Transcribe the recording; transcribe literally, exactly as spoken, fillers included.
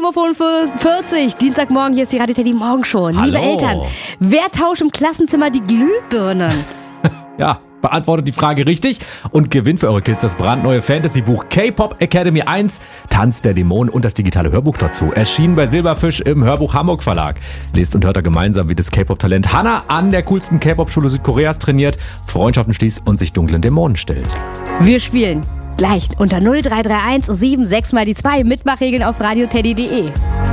Uhr fünfundvierzig, Dienstagmorgen, hier ist die Radio Teddy Morgenshow. Liebe Hallo. Eltern, wer tauscht im Klassenzimmer die Glühbirnen? Ja, beantwortet die Frage richtig und gewinnt für eure Kids das brandneue Fantasy-Buch K-Pop Academy eins, Tanz der Dämonen und das digitale Hörbuch dazu. Erschienen bei Silberfisch im Hörbuch Hamburg Verlag. Lest und hört da gemeinsam, wie das K-Pop-Talent Hana an der coolsten K-Pop-Schule Südkoreas trainiert, Freundschaften schließt und sich dunklen Dämonen stellt. Wir spielen gleich unter null drei drei eins sieben sechs mal die zwei. Mitmachregeln auf radioteddy punkt de.